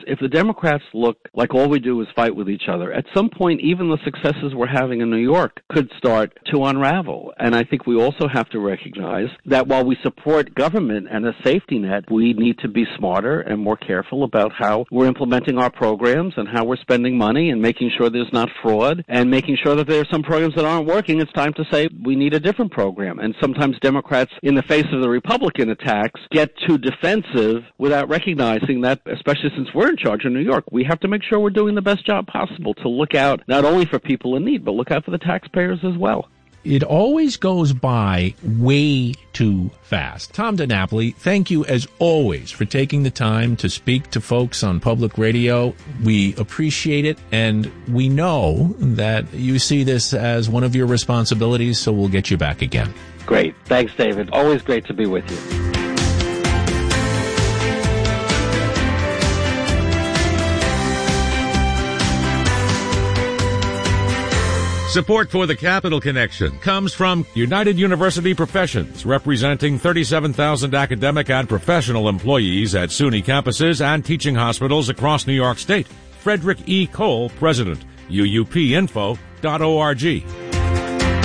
If the Democrats look like all we do is fight with each other, at some point even the successes we're having in New York could start to unravel. And I think we also have to recognize that while we support government and a safety net, we need to be smarter and more careful about how we're implementing our programs and how we're spending money and making sure there's not fraud and making sure that there are some programs that aren't working. It's time to say we need a different program. And sometimes Democrats, in the face of the Republican attacks, get too defensive without recognizing that, especially since we're in charge of New York, we have to make sure we're doing the best job possible to look out not only for people in need, but look out for the taxpayers as well. It always goes by way too fast. Tom DiNapoli, thank you as always for taking the time to speak to folks on public radio. We appreciate it, and we know that you see this as one of your responsibilities, so we'll get you back again. Great. Thanks, David. Always great to be with you. Support for the Capital Connection comes from United University Professions, representing 37,000 academic and professional employees at SUNY campuses and teaching hospitals across New York State. Frederick E. Cole, President, uupinfo.org.